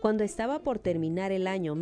Cuando estaba por terminar el año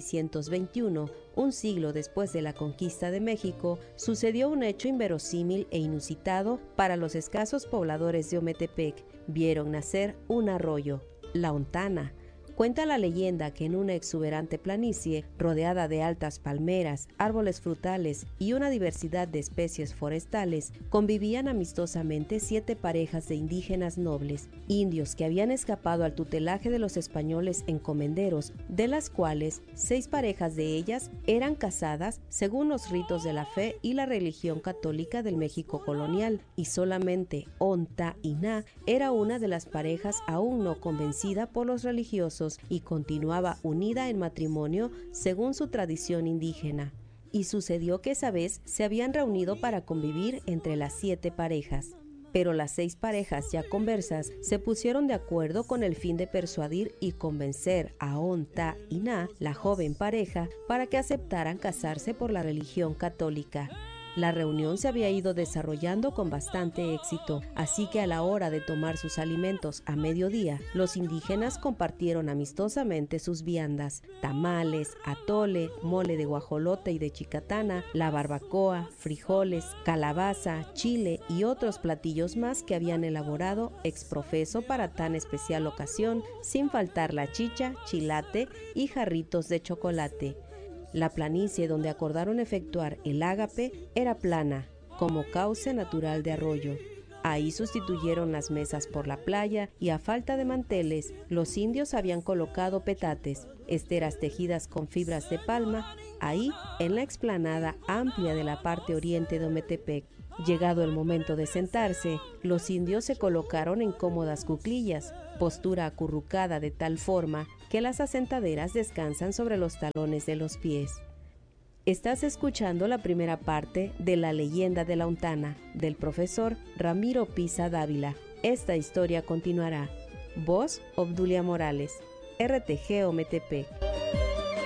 1621, un siglo después de la conquista de México, sucedió un hecho inverosímil e inusitado para los escasos pobladores de Ometepec. Vieron nacer un arroyo, la Ontana. Cuenta la leyenda que en una exuberante planicie, rodeada de altas palmeras, árboles frutales y una diversidad de especies forestales, convivían amistosamente 7 parejas de indígenas nobles, indios que habían escapado al tutelaje de los españoles encomenderos, de las cuales 6 parejas de ellas eran casadas según los ritos de la fe y la religión católica del México colonial, y solamente Onta-Iná era una de las parejas aún no convencida por los religiosos y continuaba unida en matrimonio según su tradición indígena. Y sucedió que esa vez se habían reunido para convivir entre las 7 parejas. Pero las 6 parejas ya conversas se pusieron de acuerdo con el fin de persuadir y convencer a Onta-Iná, la joven pareja, para que aceptaran casarse por la religión católica. La reunión se había ido desarrollando con bastante éxito, así que a la hora de tomar sus alimentos a mediodía, los indígenas compartieron amistosamente sus viandas: tamales, atole, mole de guajolote y de chicatana, la barbacoa, frijoles, calabaza, chile y otros platillos más que habían elaborado exprofeso para tan especial ocasión, sin faltar la chicha, chilate y jarritos de chocolate. La planicie donde acordaron efectuar el ágape era plana, como cauce natural de arroyo. Ahí sustituyeron las mesas por la playa y, a falta de manteles, los indios habían colocado petates, esteras tejidas con fibras de palma, ahí en la explanada amplia de la parte oriente de Ometepec. Llegado el momento de sentarse, los indios se colocaron en cómodas cuclillas, postura acurrucada de tal forma que las asentaderas descansan sobre los talones de los pies. Estás escuchando la primera parte de La leyenda de la Ontana, del profesor Ramiro Pisa Dávila. Esta historia continuará. Voz: Obdulia Morales. RTG Ometepec.